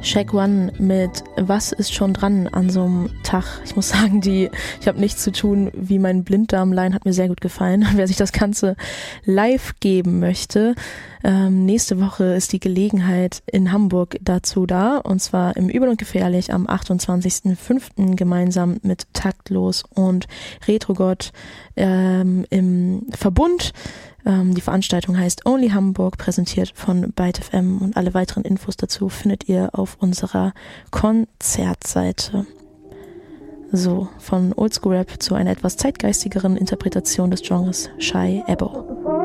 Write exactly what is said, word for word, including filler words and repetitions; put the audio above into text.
Shaq One mit Was ist schon dran an so einem Tag. Ich muss sagen, die, ich habe nichts zu tun wie mein Blinddarm-Line, hat mir sehr gut gefallen. Wer sich das Ganze live geben möchte, ähm, nächste Woche ist die Gelegenheit in Hamburg dazu da, und zwar im Übel und Gefährlich am achtundzwanzigsten fünften gemeinsam mit Taktlos und Retrogott ähm, im Verbund. Die Veranstaltung heißt Only Hamburg, präsentiert von Byte F M, und alle weiteren Infos dazu findet ihr auf unserer Konzertseite. So, von Oldschool Rap zu einer etwas zeitgeistigeren Interpretation des Genres Shy Ebo.